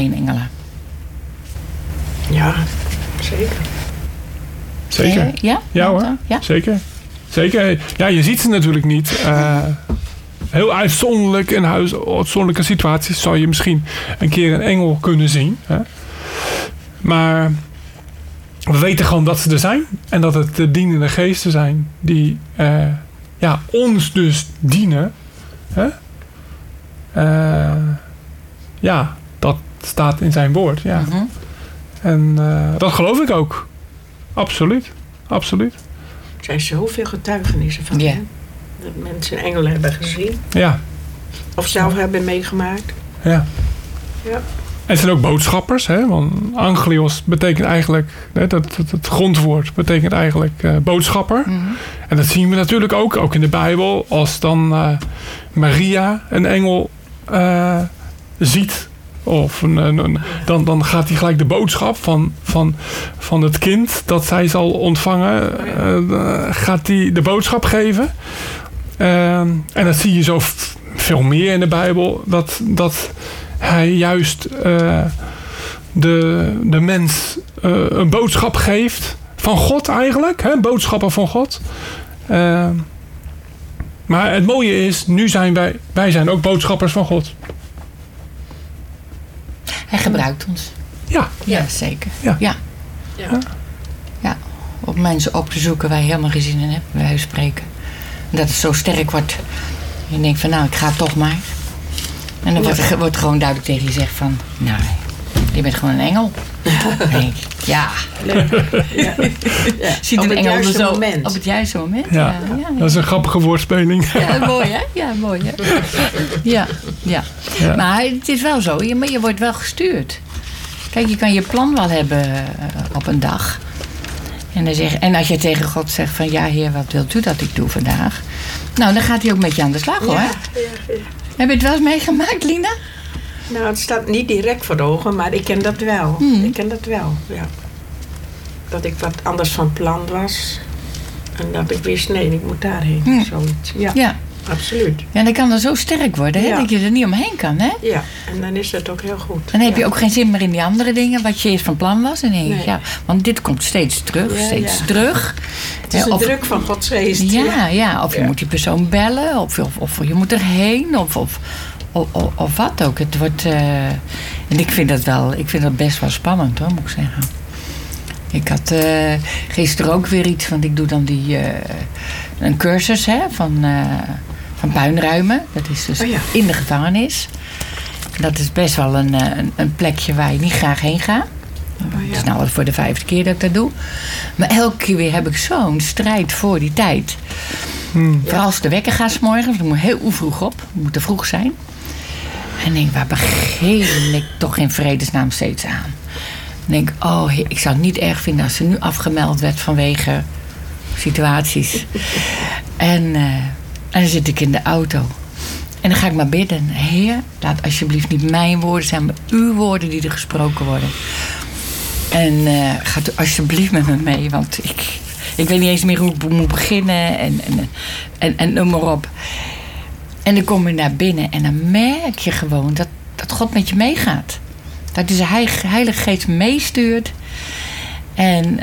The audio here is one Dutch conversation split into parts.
engelen. Ja, zeker. Zeker. Ja? Ja hoor, Ja? zeker. Zeker. Ja, je ziet ze natuurlijk niet. Heel uitzonderlijk in uitzonderlijke situaties zou je misschien een keer een engel kunnen zien. Hè? Maar we weten gewoon dat ze er zijn. En dat het de dienende geesten zijn die ons dus dienen. Hè? Dat staat in zijn woord. Ja. Mm-hmm. En dat geloof ik ook. Absoluut. Absoluut. Er zijn zoveel getuigenissen van. Ja. Hè? Dat mensen engelen hebben gezien. Ja. Of zelf hebben meegemaakt. Ja. Ja. En het zijn ook boodschappers. Hè? Want anglios betekent eigenlijk... Het grondwoord betekent eigenlijk boodschapper. Mm-hmm. En En dat zien we natuurlijk ook in de Bijbel. Als dan Maria een engel ziet... Of dan gaat hij gelijk de boodschap van het kind dat zij zal ontvangen, gaat hij de boodschap geven. En dat zie je zo veel meer in de Bijbel, dat hij juist de mens een boodschap geeft van God eigenlijk, hè? Boodschappen van God. Maar het mooie is, nu zijn wij zijn ook boodschappers van God. Hij gebruikt ons. Ja. Ja, zeker. Ja. Ja. Ja. Ja. Op mensen op te zoeken waar je helemaal geen zin in hebt, bij wijze van spreken. En dat het zo sterk wordt. En je denkt van, nou, ik ga toch maar. En dan wordt gewoon duidelijk tegen je gezegd van, nou, je bent gewoon een engel. Dan denk ik, ja. Ja. Ziet Op een het engel er juiste zo moment. op het juiste moment. Ja. Dat is een grappige woordspeling. Ja, mooi hè? Ja, mooi hè? Ja. Ja. Maar het is wel zo, je wordt wel gestuurd. Kijk, je kan je plan wel hebben op een dag. En als je tegen God zegt van, ja Heer, wat wilt u dat ik doe vandaag? Nou, dan gaat hij ook met je aan de slag hoor. Ja. Heb je het wel eens meegemaakt, Lina? Nou, het staat niet direct voor de ogen, maar ik ken dat wel. Ik ken dat wel, ja. Dat ik wat anders van plan was. En dat ik wist, nee, ik moet daarheen. Zoiets. Ja, Ja. absoluut. Ja, dan kan dat zo sterk worden, hè? Ja. Dat je er niet omheen kan, hè? Ja, en dan is dat ook heel goed. Dan heb je Ja. ook geen zin meer in die andere dingen, wat je eerst van plan was. En denk je, Nee. ja, want dit komt steeds terug, Ja, steeds ja. terug. Het is een druk van Gods geest. Ja, of je Ja. moet die persoon bellen, of je moet erheen, of wat ook. Het wordt, en ik vind dat best wel spannend hoor, moet ik zeggen. Ik had gisteren ook weer iets, want ik doe dan een cursus hè, van puinruimen. Dat is dus in de gevangenis. Dat is best wel een plekje waar je niet graag heen gaat. Het is nou al voor de 5e keer dat ik dat doe. Maar elke keer weer heb ik zo'n strijd voor die tijd. Vooral als de wekker gaat 's morgens. Dan moet ik heel vroeg op. We moeten vroeg zijn. En denk, waar begin ik toch in vredesnaam steeds aan? Dan denk ik, oh, ik zou het niet erg vinden als ze nu afgemeld werd vanwege situaties. En dan zit ik in de auto. En dan ga ik maar bidden. Heer, laat alsjeblieft niet mijn woorden zijn, maar uw woorden die er gesproken worden. En gaat u alsjeblieft met me mee, want ik weet niet eens meer hoe ik moet beginnen en noem maar op. En dan kom je naar binnen en dan merk je gewoon dat God met je meegaat. Dat hij zijn Heilige Geest meestuurt. En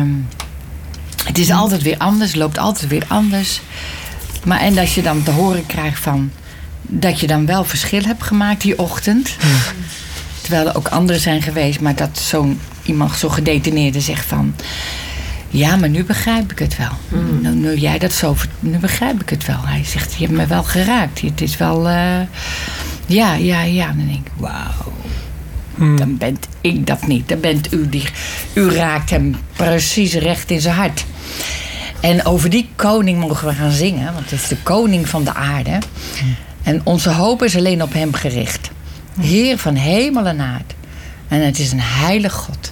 het is altijd weer anders, loopt altijd weer anders. Maar en dat je dan te horen krijgt van dat je dan wel verschil hebt gemaakt die ochtend. Terwijl er ook anderen zijn geweest, maar dat iemand zo gedetineerde zegt van, ja, maar nu begrijp ik het wel. Nu jij dat zo, nu begrijp ik het wel. Hij zegt, je hebt me wel geraakt. Het is wel, ja. Dan denk ik, wauw. Dan bent ik dat niet. Dan bent u. U raakt hem precies recht in zijn hart. En over die koning mogen we gaan zingen. Want het is de koning van de aarde. En onze hoop is alleen op hem gericht. Heer van hemel en aarde. En het is een heilig God.